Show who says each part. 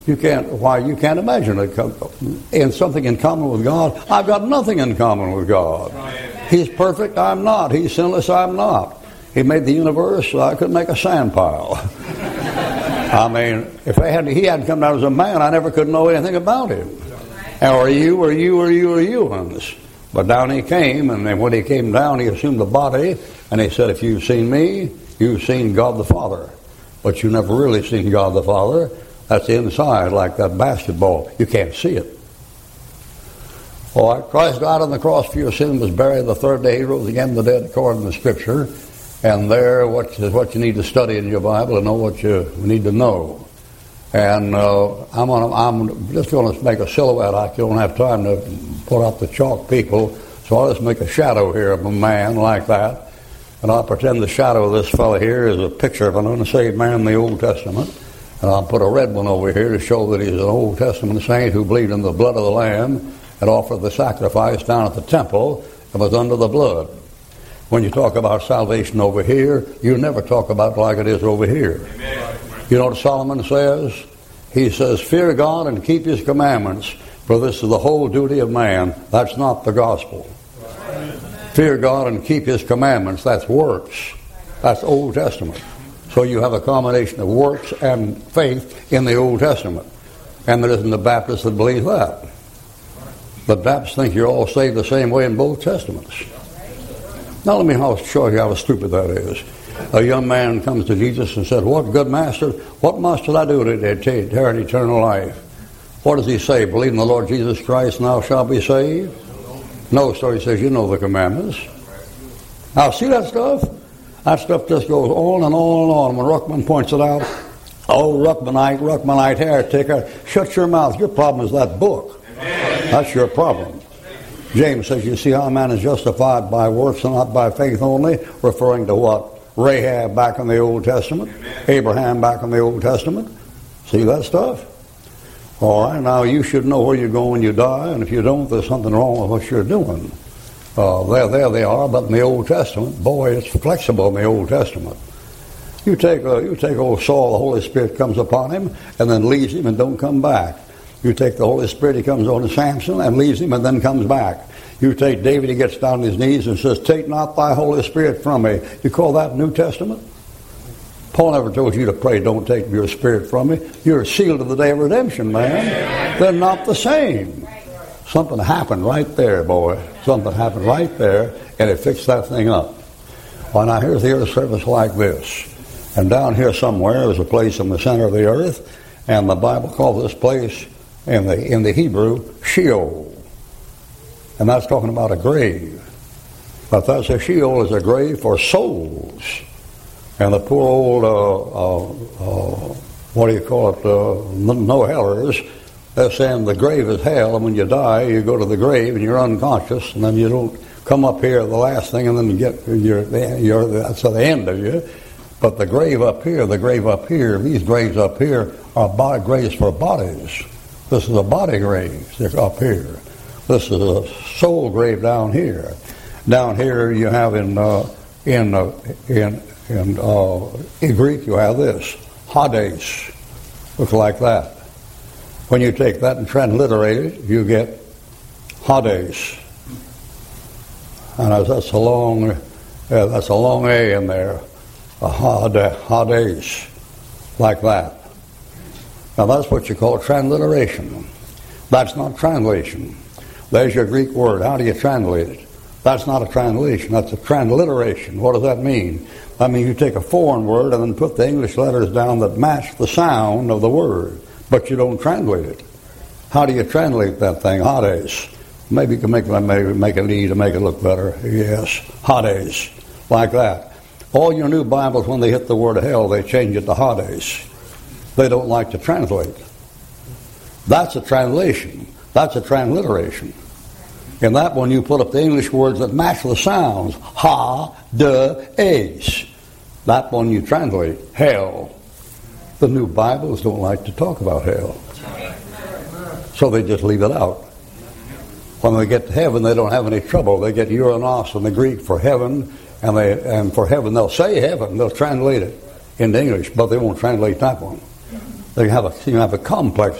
Speaker 1: You can't imagine it. In something in common with God, I've got nothing in common with God. He's perfect, I'm not. He's sinless, I'm not. He made the universe, so I could make a sand pile. I mean, if he hadn't come down as a man, I never could know anything about him. Or you. But down he came, and then when he came down, he assumed the body, and he said, if you've seen me, you've seen God the Father. But you've never really seen God the Father. That's inside, like that basketball. You can't see it. All right, Christ died on the cross for your sin, was buried. The third day he rose again from the dead, according to the Scripture. And there, what you need to study in your Bible and know what you need to know. And I'm just going to make a silhouette. I don't have time to put up the chalk people, so I'll just make a shadow here of a man like that. And I'll pretend the shadow of this fellow here is a picture of an unsaved man in the Old Testament. And I'll put a red one over here to show that he's an Old Testament saint who believed in the blood of the Lamb and offered the sacrifice down at the temple and was under the blood. When you talk about salvation over here, you never talk about it like it is over here. Amen. You know what Solomon says? He says, fear God and keep his commandments, for this is the whole duty of man. That's not the gospel. Amen. Fear God and keep his commandments. That's works. That's Old Testament. So you have a combination of works and faith in the Old Testament. And there isn't a Baptist that believes that. The Baptists think you're all saved the same way in both Testaments. Now let me show you how stupid that is. A young man comes to Jesus and said, what must I do to inherit eternal life? What does he say? Believe in the Lord Jesus Christ and thou shalt be saved? No, so he says, you know the commandments. Now see that stuff? That stuff just goes on and on and on. When Ruckman points it out, oh, Ruckmanite heretic, shut your mouth. Your problem is that book. Amen. That's your problem. James says, you see how a man is justified by works and not by faith only, referring to what? Rahab back in the Old Testament, Amen. Abraham back in the Old Testament. See that stuff? All right, now you should know where you're going when you die, and if you don't, there's something wrong with what you're doing. There they are, but in the Old Testament, boy, it's flexible in the Old Testament. You take old Saul, the Holy Spirit comes upon him, and then leaves him and don't come back. You take the Holy Spirit, he comes on to Samson and leaves him and then comes back. You take David, he gets down on his knees and says, take not thy Holy Spirit from me. You call that New Testament? Paul never told you to pray, don't take your spirit from me. You're sealed to the day of redemption, man. They're not the same. Something happened right there, boy. Something happened right there, and it fixed that thing up. Well, now here's the earth service like this. And down here somewhere is a place in the center of the earth, and the Bible calls this place, in the Hebrew, Sheol. And that's talking about a grave. But that's a Sheol is a grave for souls. And the poor old, no-hellers, they're saying the grave is hell, and when you die, you go to the grave and you're unconscious, and then you don't come up here the last thing, and then you get that's the end of you. But the grave up here, these graves up here are graves for bodies. This is a body grave. They're up here. This is a soul grave down here. Down here you have in Greek you have this Hades. Looks like that. When you take that and transliterate it, you get Hades. And that's a long A in there. Hades, like that. Now that's what you call transliteration. That's not translation. There's your Greek word. How do you translate it? That's not a translation. That's a transliteration. What does that mean? I mean, you take a foreign word and then put the English letters down that match the sound of the word, but you don't translate it. How do you translate that thing? Hades. Maybe you can make it E to make it look better. Yes, Hades, like that. All your new Bibles, when they hit the word hell, they change it to Hades. They don't like to translate. That's a translation. That's a transliteration. In that one, you put up the English words that match the sounds. Ha-de-es. That one you translate. Hell. The new Bibles don't like to talk about hell. So they just leave it out. When they get to heaven, they don't have any trouble. They get Uranos in the Greek for heaven, and for heaven, they'll say heaven. They'll translate it into English, but they won't translate that one. They have a complex